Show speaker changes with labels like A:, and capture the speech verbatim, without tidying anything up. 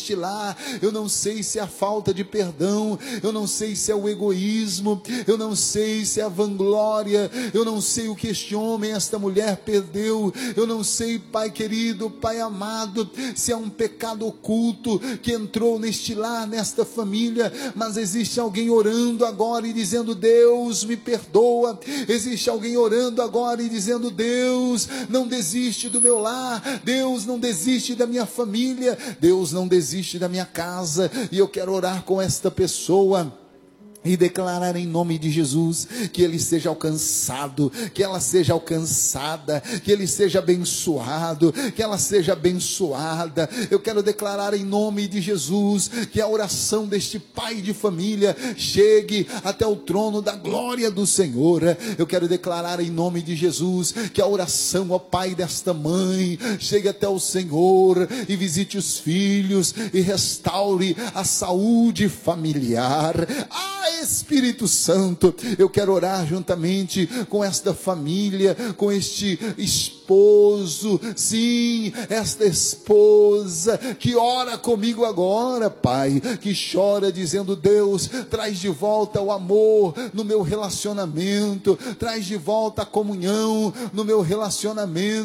A: lá, eu não sei se é a falta de perdão, eu não sei se é o egoísmo, eu não sei se é a vanglória, eu não sei o que este homem, esta mulher perdeu, eu não sei, Pai querido, Pai amado, se é um pecado oculto que entrou neste lar, nesta família, mas existe alguém orando agora e dizendo: Deus me perdoa. Existe alguém orando agora e dizendo: Deus não desiste do meu lar, Deus não desiste da minha família, Deus não desiste da minha casa. E eu quero orar com esta pessoa e declarar em nome de Jesus que ele seja alcançado, que ela seja alcançada, que ele seja abençoado, que ela seja abençoada. Eu quero declarar em nome de Jesus que a oração deste pai de família chegue até o trono da glória do Senhor. Eu quero declarar em nome de Jesus que a oração, ó Pai, desta mãe chegue até o Senhor e visite os filhos e restaure a saúde familiar. Ah, Espírito Santo, eu quero orar juntamente com esta família, com este esposo, sim, esta esposa que ora comigo agora, Pai, que chora dizendo: Deus, traz de volta o amor no meu relacionamento, traz de volta a comunhão no meu relacionamento.